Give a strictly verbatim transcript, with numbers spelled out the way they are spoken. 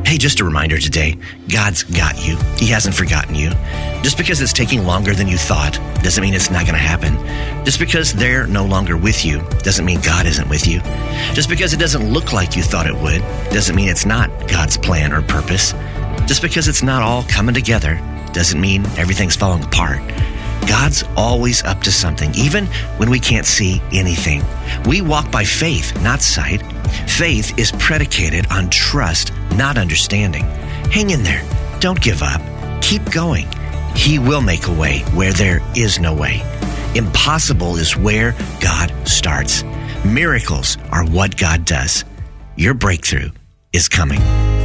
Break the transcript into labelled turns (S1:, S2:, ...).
S1: Hey, just a reminder today, God's got you. He hasn't forgotten you. Just because it's taking longer than you thought doesn't mean it's not going to happen. Just because they're no longer with you doesn't mean God isn't with you. Just because it doesn't look like you thought it would doesn't mean it's not God's plan or purpose. Just because it's not all coming together doesn't mean everything's falling apart. God's always up to something, even when we can't see anything. We walk by faith, not sight. Faith is predicated on trust, not understanding. Hang in there. Don't give up. Keep going. He will make a way where there is no way. Impossible is where God starts. Miracles are what God does. Your breakthrough is coming.